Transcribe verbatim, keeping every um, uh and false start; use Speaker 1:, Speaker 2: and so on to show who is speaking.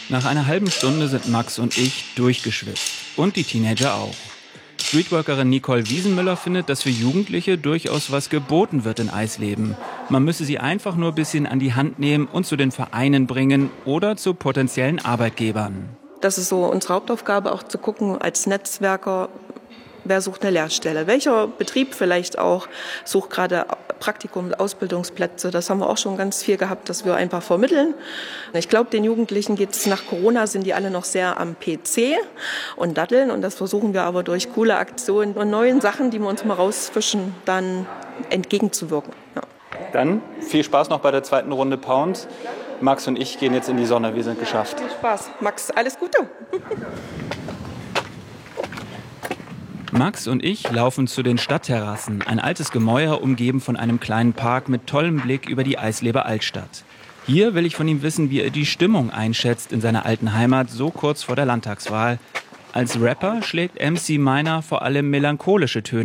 Speaker 1: Nach einer halben Stunde sind Max und ich durchgeschwitzt. Und die Teenager auch. Streetworkerin Nicole Wiesenmüller findet, dass für Jugendliche durchaus was geboten wird in Eisleben. Man müsse sie einfach nur ein bisschen an die Hand nehmen und zu den Vereinen bringen oder zu potenziellen Arbeitgebern.
Speaker 2: Das ist so unsere Hauptaufgabe, auch zu gucken als Netzwerker, wer sucht eine Lehrstelle. Welcher Betrieb vielleicht auch sucht gerade Praktikum, Ausbildungsplätze. Das haben wir auch schon ganz viel gehabt, dass wir einfach vermitteln. Ich glaube, den Jugendlichen geht es nach Corona, sind die alle noch sehr am P C und daddeln. Und das versuchen wir aber durch coole Aktionen und neuen Sachen, die wir uns mal rausfischen, dann entgegenzuwirken. Ja.
Speaker 1: Dann viel Spaß noch bei der zweiten Runde Pound. Max und ich gehen jetzt in die Sonne. Wir sind geschafft.
Speaker 2: Viel Spaß. Max, alles Gute.
Speaker 1: Max und ich laufen zu den Stadtterrassen, ein altes Gemäuer umgeben von einem kleinen Park mit tollem Blick über die Eisleber Altstadt. Hier will ich von ihm wissen, wie er die Stimmung einschätzt in seiner alten Heimat so kurz vor der Landtagswahl. Als Rapper schlägt M C Miner vor allem melancholische Töne